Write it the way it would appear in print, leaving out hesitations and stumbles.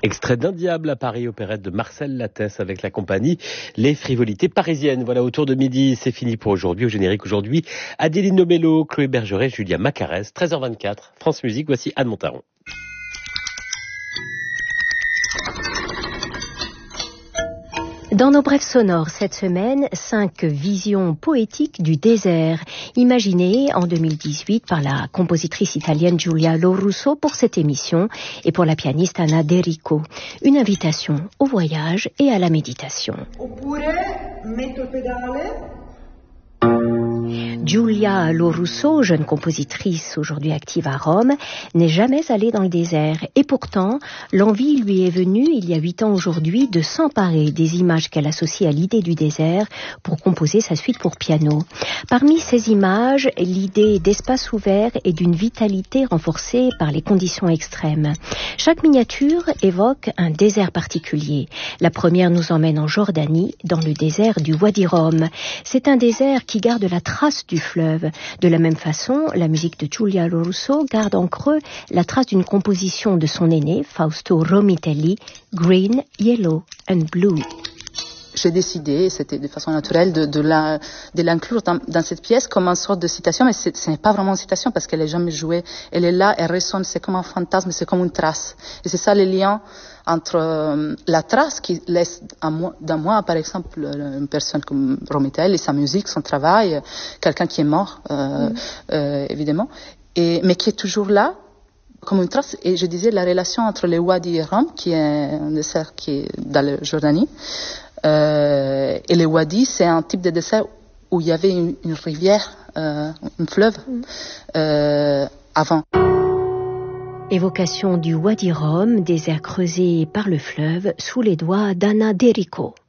Extrait d'Un diable à Paris, opérette de Marcel Lattès avec la compagnie Les Frivolités Parisiennes. Voilà, autour de midi, c'est fini pour aujourd'hui. Au générique aujourd'hui, Adéline Nomello, Chloé Bergeret, Julia Macarès, 13h24, France Musique, voici Anne Montaron. Dans nos brèves sonores cette semaine, 5 visions poétiques du désert, imaginées en 2018 par la compositrice italienne Giulia Lorusso pour cette émission et pour la pianiste Anna D'Erico. Une invitation au voyage et à la méditation. Giulia Lorusso, jeune compositrice aujourd'hui active à Rome, n'est jamais allée dans le désert. Et pourtant, l'envie lui est venue, il y a 8 ans aujourd'hui, de s'emparer des images qu'elle associe à l'idée du désert pour composer sa suite pour piano. Parmi ces images, l'idée d'espace ouvert et d'une vitalité renforcée par les conditions extrêmes. Chaque miniature évoque un désert particulier. La première nous emmène en Jordanie, dans le désert du Wadi Rum. C'est un désert qui garde la trace du fleuve. De la même façon, la musique de Giulia Lorusso garde en creux la trace d'une composition de son aîné, Fausto Romitelli, Green, Yellow and Blue. J'ai décidé, c'était de façon naturelle, de l'inclure dans cette pièce comme une sorte de citation, mais ce n'est pas vraiment une citation parce qu'elle n'est jamais jouée. Elle est là, elle résonne, c'est comme un fantasme, c'est comme une trace. Et c'est ça le lien entre la trace qui laisse dans moi, par exemple, une personne comme Romitelli, sa musique, son travail, quelqu'un qui est mort, évidemment, mais qui est toujours là, comme une trace. Et je disais la relation entre le Wadi Rum, qui est un désert qui est dans la Jordanie, et le Wadi, c'est un type de désert où il y avait une rivière, un fleuve, avant. Évocation du Wadi Rum, désert creusé par le fleuve, sous les doigts d'Anna D'Erico.